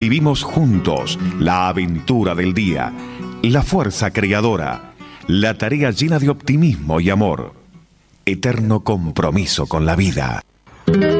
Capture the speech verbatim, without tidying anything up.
Vivimos juntos la aventura del día, la fuerza creadora, la tarea llena de optimismo y amor, eterno compromiso con la vida.